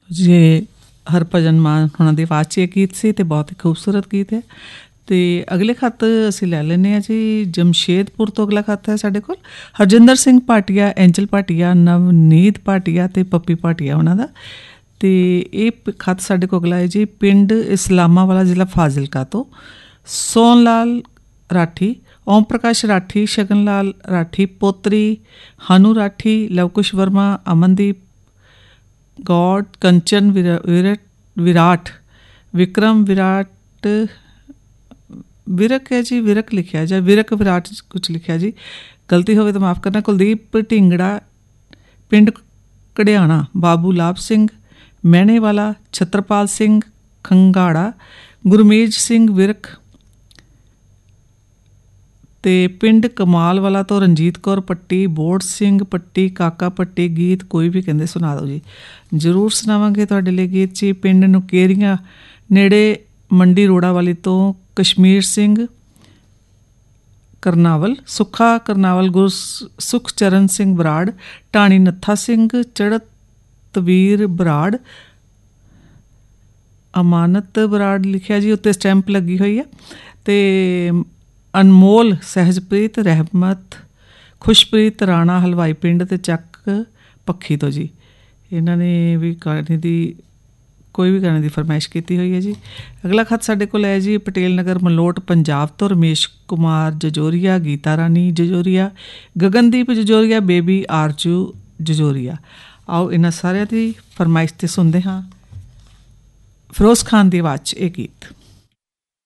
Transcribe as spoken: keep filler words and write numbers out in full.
ਜੇ ਹਰਭਜਨ ਮਾਨ ਉਹਨਾਂ ਦੀ ਆਵਾਜ਼ 'ਚ ਇਹ ਗੀਤ ਸੀ ਅਤੇ ਬਹੁਤ ਹੀ ਖੂਬਸੂਰਤ ਗੀਤ ਹੈ। ਅਤੇ ਅਗਲੇ ਖੱਤ ਅਸੀਂ ਲੈ ਲੈਂਦੇ ਹਾਂ ਜੀ ਜਮਸ਼ੇਦਪੁਰ ਤੋਂ। ਅਗਲਾ ਖੱਤ ਹੈ ਸਾਡੇ ਕੋਲ ਹਰਜਿੰਦਰ ਸਿੰਘ ਭਾਟੀਆ, ਐਂਜਲ ਭਾਟੀਆ, ਨਵਨੀਤ ਭਾਟੀਆ ਅਤੇ ਪੱਪੀ ਭਾਟੀਆ ਉਹਨਾਂ ਦਾ। ਅਤੇ ਇਹ ਖੱਤ ਸਾਡੇ ਕੋਲ ਅਗਲਾ ਹੈ ਜੀ ਪਿੰਡ ਇਸਲਾਮਾਵਾਲਾ, ਜ਼ਿਲ੍ਹਾ ਫਾਜ਼ਿਲਕਾ ਤੋਂ। ਸੋਹਣ ਲਾਲ ਰਾਠੀ, ਓਮ ਪ੍ਰਕਾਸ਼ ਰਾਠੀ, ਸ਼ਗਨ ਲਾਲ ਰਾਠੀ ਪੋਤਰੀ, ਹਨੂ ਰਾਠੀ, ਲਵਕੁਸ਼ ਵਰਮਾ, ਅਮਨਦੀਪ ਗੌਡ, ਕੰਚਨ ਵਿਰਾ ਵਿਰਟ ਵਿਰਾਟ, ਵਿਕਰਮ ਵਿਰਾਟ, ਵਿਰਕ ਹੈ ਜੀ, ਵਿਰਕ ਲਿਖਿਆ ਜਾਂ ਵਿਰਕ ਵਿਰਾਟ ਕੁਛ ਲਿਖਿਆ ਜੀ, ਗਲਤੀ ਹੋਵੇ ਤਾਂ ਮਾਫ਼ ਕਰਨਾ। ਕੁਲਦੀਪ ਢਿੰਗੜਾ, ਪਿੰਡ ਘੜਿਆਣਾ, ਬਾਬੂ ਲਾਭ ਸਿੰਘ ਮਹਿਣੇਵਾਲਾ, ਛਤਰਪਾਲ ਸਿੰਘ ਖੰਗਾੜਾ, ਗੁਰਮੇਜ ਸਿੰਘ ਵਿਰਕ ਅਤੇ ਪਿੰਡ ਕਮਾਲ ਵਾਲਾ ਤੋਂ ਰਣਜੀਤ ਕੌਰ ਪੱਟੀ, ਬੋੜ ਸਿੰਘ ਪੱਟੀ, ਕਾਕਾ ਪੱਟੀ। ਗੀਤ ਕੋਈ ਵੀ ਕਹਿੰਦੇ ਸੁਣਾ ਦਿਓ ਜੀ, ਜ਼ਰੂਰ ਸੁਣਾਵਾਂਗੇ ਤੁਹਾਡੇ ਲਈ ਗੀਤ ਜੀ। ਪਿੰਡ ਨੁਕੇਰੀਆਂ ਨੇੜੇ ਮੰਡੀ ਰੋੜਾ ਵਾਲੀ ਤੋਂ ਕਸ਼ਮੀਰ ਸਿੰਘ ਕਰਨਾਵਲ, ਸੁੱਖਾ ਕਰਨਾਵਲ, ਗੁਰ ਸੁਖਚਰਨ ਸਿੰਘ ਬਰਾੜ, ਢਾਣੀ ਨੱਥਾ ਸਿੰਘ, ਚੜ੍ਹਤਵੀਰ ਬਰਾੜ, ਅਮਾਨਤ ਬਰਾੜ ਲਿਖਿਆ ਜੀ, ਉੱਤੇ ਸਟੈਂਪ ਲੱਗੀ ਹੋਈ ਹੈ। ਅਤੇ ਅਨਮੋਲ, ਸਹਿਜਪ੍ਰੀਤ, ਰਹਿਮਤ, ਖੁਸ਼ਪ੍ਰੀਤ ਰਾਣਾ ਹਲਵਾਈ ਪਿੰਡ ਅਤੇ ਚੱਕ ਪੱਖੀ ਤੋਂ ਜੀ। ਇਹਨਾਂ ਨੇ ਵੀ ਗਾਣੇ ਦੀ ਕੋਈ ਵੀ ਗਾਣੇ ਦੀ ਫਰਮਾਇਸ਼ ਕੀਤੀ ਹੋਈ ਹੈ ਜੀ। ਅਗਲਾ ਖੱਤ ਸਾਡੇ ਕੋਲ ਹੈ ਜੀ ਪਟੇਲ ਨਗਰ ਮਲੋਟ ਪੰਜਾਬ ਤੋਂ ਰਮੇਸ਼ ਕੁਮਾਰ ਜਜੋਰੀਆ, ਗੀਤਾ ਰਾਣੀ ਜਜੋਰੀਆ, ਗਗਨਦੀਪ ਜਜੋਰੀਆ, ਬੇਬੀ ਆਰਜੂ ਜਜੋਰੀਆ। ਆਓ ਇਹਨਾਂ ਸਾਰਿਆਂ ਦੀ ਫਰਮਾਇਸ਼ 'ਤੇ ਸੁਣਦੇ ਹਾਂ ਫਿਰੋਜ਼ ਖਾਨ ਦੀ ਆਵਾਜ਼ 'ਚ ਇਹ ਗੀਤ।